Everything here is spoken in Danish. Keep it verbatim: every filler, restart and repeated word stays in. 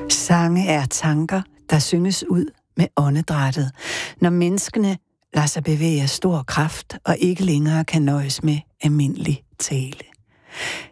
Sange er tanker, der synges ud med åndedrættet, når menneskene lader sig bevæge af stor kraft og ikke længere kan nøjes med almindelig tale.